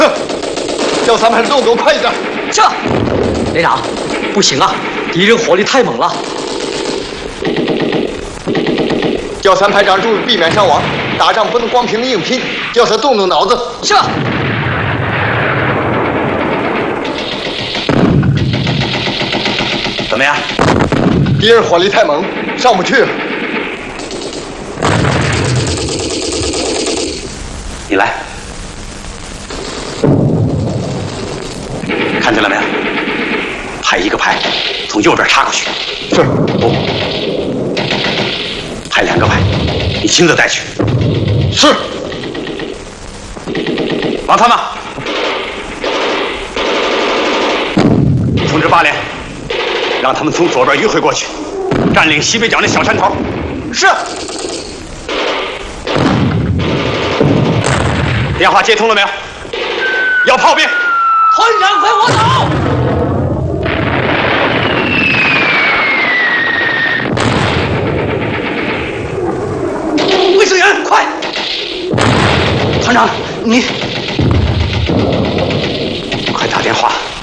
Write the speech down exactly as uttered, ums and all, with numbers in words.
哼，叫咱们动作快一点。 是，连长，不行啊，敌人火力太猛了。 叫三排长注意避免伤亡，打仗不能光凭硬拼，叫他动动脑子。 是。 怎么样？ 敌人火力太猛，上不去了。 你来，看见了没有？派一个排从右边插过去。 是。 不，派两个排，你亲自带去。 是。 王参马，通知八连，让他们从左边迂回过去，占领西北角那小山头。 是。 电话接通了没有？要炮兵！ 团长回我走。卫生员，快！团长，你。